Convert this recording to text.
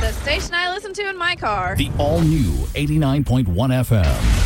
The station I listen to in my car. The all-new 89.1 FM.